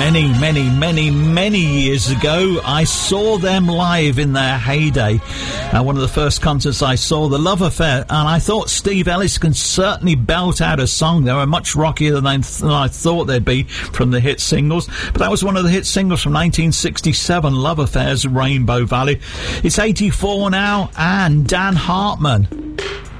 many years ago. I saw them live in their heyday. One of the first concerts I saw, The Love Affair, and I thought Steve Ellis can certainly belt out a song. They were much rockier than I thought they'd be from the hit singles, but that was one of the hit singles from 1967, Love Affair's Rainbow Valley. It's 84 now, and Dan Hartman.